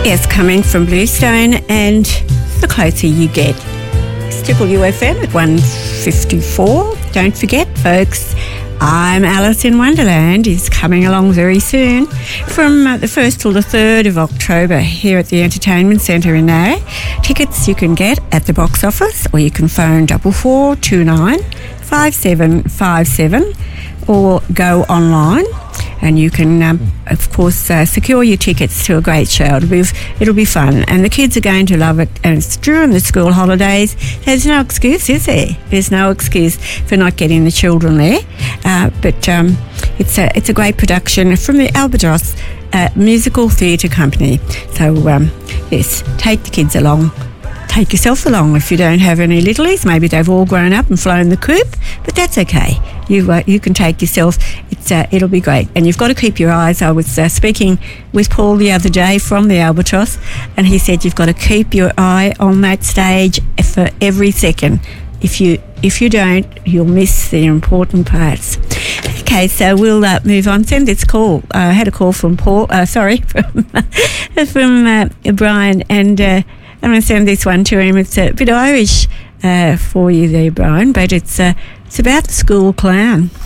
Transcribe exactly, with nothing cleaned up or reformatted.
Yes, coming from Bluestone, and the closer you get. It's Triple U F M at one fifty-four. Don't forget, folks, I'm Alice in Wonderland is coming along very soon from uh, the first till the third of October here at the Entertainment Centre in Narre. Tickets you can get at the box office, or you can phone double four two nine five seven five seven or go online. And you can, um, of course, uh, secure your tickets to a great show. It'll be, it'll be fun. And the kids are going to love it. And it's during the school holidays. There's no excuse, is there? There's no excuse for not getting the children there. Uh, but um, it's, a, it's a great production from the Albatross uh, Musical Theatre Company. So, um, yes, take the kids along. Take yourself along if you don't have any littlies. Maybe they've all grown up and flown the coop, but that's okay. You uh, you can take yourself. It's uh, it'll be great. And you've got to keep your eyes. I was uh, speaking with Paul the other day from the Albatross, and he said you've got to keep your eye on that stage for every second. If you if you don't, you'll miss the important parts. Okay, so we'll uh, move on. Send this call. Uh, I had a call from Paul. Uh, sorry, from from uh, Brian, and uh, I'm going to send this one to him. It's a bit Irish uh, for you there, Brian, but it's uh, it's about the school clown.